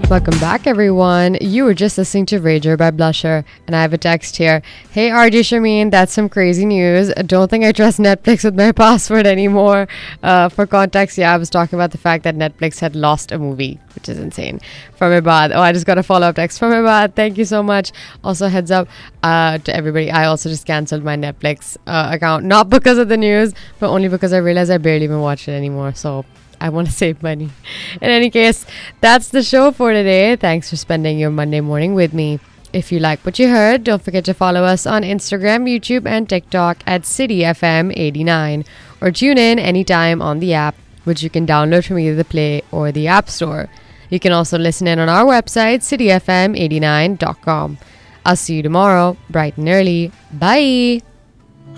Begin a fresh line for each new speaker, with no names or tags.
Welcome back, everyone. You were just listening to Rager by Blusher, and I have a text here. Hey, RJ Shameen, that's some crazy news. Don't think I trust Netflix with my password anymore. For context, I was talking about the fact that Netflix had lost a movie, which is insane. From Ibad. I just got a follow-up text from Ibad. Thank you so much. Also, heads up to everybody. I also just cancelled my Netflix account, not because of the news, but only because I realized I barely even watch it anymore. So I want to save money. In any case, that's the show for today. Thanks for spending your Monday morning with me. If you like what you heard, don't forget to follow us on Instagram, YouTube, and TikTok at CityFM89, or tune in anytime on the app, which you can download from either the Play or the App Store. You can also listen in on our website, cityfm89.com. I'll see you tomorrow, bright and early. Bye!